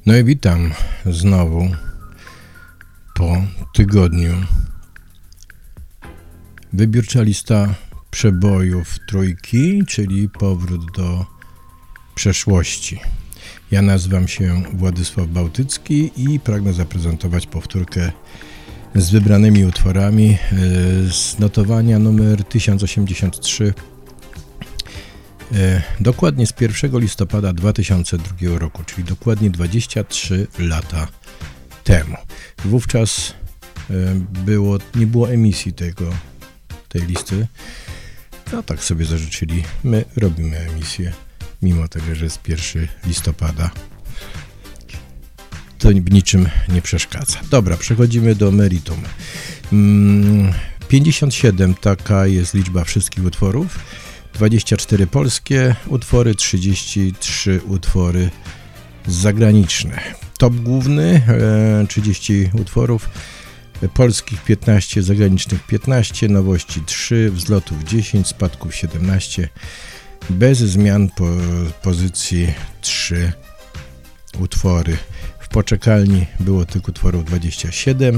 No i witam znowu po tygodniu. Wybiórcza lista przebojów trójki, czyli powrót do przeszłości. Ja nazywam się Władysław Bałtycki i pragnę zaprezentować powtórkę z wybranymi utworami z notowania numer 1083, dokładnie z 1 listopada 2002 roku, czyli dokładnie 23 lata temu. Wówczas nie było emisji tej listy. No tak sobie zażyczyli. My robimy emisję, mimo tego, że jest 1 listopada. To niczym nie przeszkadza. Dobra, przechodzimy do meritum. 57 taka jest liczba wszystkich utworów. 24 polskie utwory, 33 utwory zagraniczne. Top główny 30 utworów, polskich 15, zagranicznych 15, nowości 3, wzlotów 10, spadków 17, bez zmian pozycji 3 utwory. W poczekalni było tych utworów 27,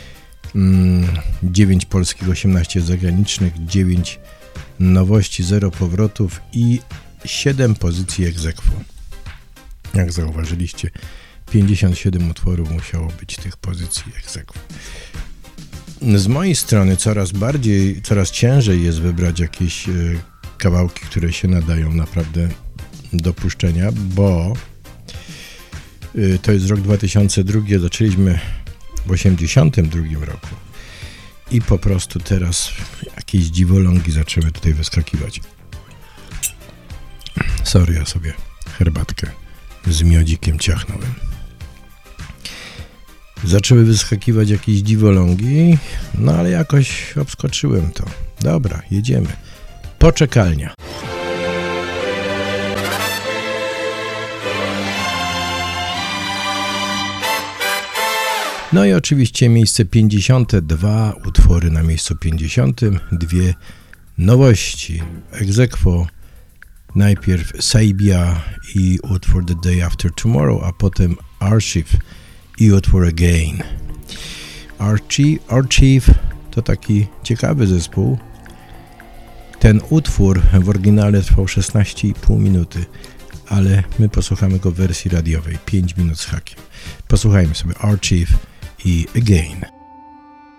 9 polskich, 18 zagranicznych, 9 nowości, 0 powrotów i 7 pozycji ex aequo. Jak zauważyliście, 57 utworów musiało być tych pozycji ex aequo. Z mojej strony coraz ciężej jest wybrać jakieś kawałki, które się nadają naprawdę do puszczenia, bo to jest rok 2002, zaczęliśmy w 82 roku i po prostu teraz jakieś dziwolągi zaczęły tutaj wyskakiwać. Sorry, ja sobie herbatkę z miodzikiem ciachnąłem. Zaczęły wyskakiwać jakieś dziwolągi, no ale jakoś obskoczyłem to. Dobra, jedziemy. Poczekalnia. No i oczywiście miejsce 52, utwory na miejscu 50, dwie nowości. Ex aequo, najpierw Saybia i utwór The Day After Tomorrow, a potem Archive i utwór Again. Archive to taki ciekawy zespół. Ten utwór w oryginale trwał 16,5 minuty, ale my posłuchamy go w wersji radiowej, 5 minut z hakiem. Posłuchajmy sobie Archive i Again.